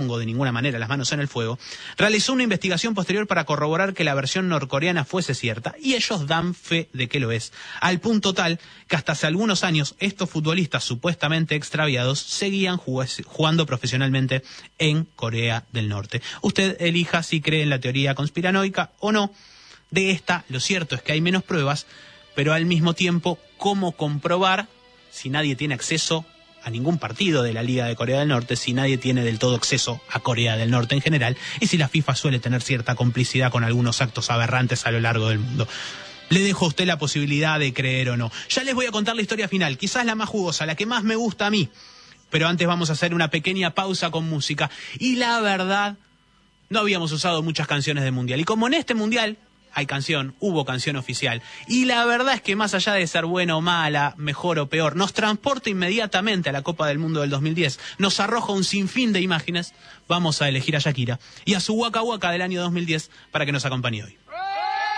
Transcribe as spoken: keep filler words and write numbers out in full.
pongo de ninguna manera las manos en el fuego, realizó una investigación posterior para corroborar que la versión norcoreana fuese cierta, y ellos dan fe de que lo es, al punto tal que hasta hace algunos años estos futbolistas supuestamente extraviados seguían jugando profesionalmente en Corea del Norte. Usted elija si cree en la teoría conspiranoica o no. De esta, lo cierto es que hay menos pruebas, pero al mismo tiempo, ¿cómo comprobar si nadie tiene acceso a ningún partido de la Liga de Corea del Norte, si nadie tiene del todo acceso a Corea del Norte en general, y si la FIFA suele tener cierta complicidad con algunos actos aberrantes a lo largo del mundo? Le dejo a usted la posibilidad de creer o no. Ya les voy a contar la historia final, quizás la más jugosa, la que más me gusta a mí. Pero antes vamos a hacer una pequeña pausa con música. Y la verdad, no habíamos usado muchas canciones de Mundial. Y como en este Mundial hay canción, hubo canción oficial. Y la verdad es que más allá de ser buena o mala, mejor o peor, nos transporta inmediatamente a la Copa del Mundo del dos mil diez. Nos arroja un sinfín de imágenes. Vamos a elegir a Shakira y a su Waka Waka del año dos mil diez para que nos acompañe hoy.